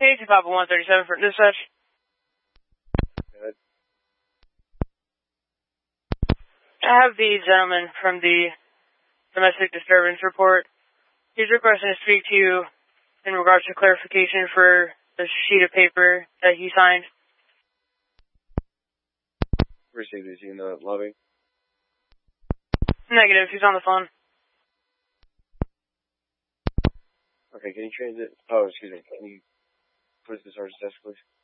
Hey, to Papa 137 for dispatch. Good. I have the gentleman from the domestic disturbance report. He's requesting to speak to you in regards to clarification for the sheet of paper that he signed. Received, is he in the lobby? Negative, he's on the phone. Okay, can you change it? Oh, excuse me. Can you put it to the sergeant's desk, please?